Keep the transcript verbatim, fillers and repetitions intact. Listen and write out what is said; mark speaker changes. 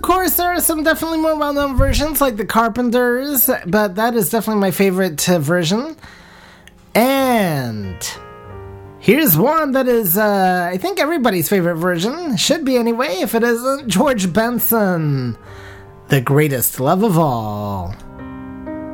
Speaker 1: of course, there are some definitely more well-known versions, like the Carpenters, but that is definitely my favorite uh, version. And here's one that is, uh, I think, everybody's favorite version. Should be anyway, if it isn't. George Benson, The Greatest Love of All.